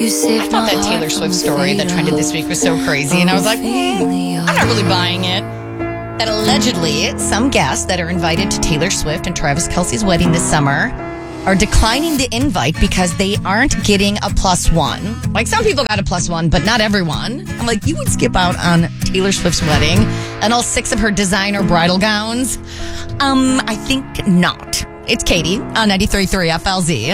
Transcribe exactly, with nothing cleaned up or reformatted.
I thought that Taylor Swift story that trended this week was so crazy, and I was like, mm, I'm not really buying it. That allegedly some guests that are invited to Taylor Swift and Travis Kelce's wedding this summer are declining the invite because they aren't getting a plus one. Like, some people got a plus one, but not everyone. I'm like, you would skip out on Taylor Swift's wedding and all six of her designer bridal gowns? Um, I think not. It's Katie on ninety-three point three F L Z.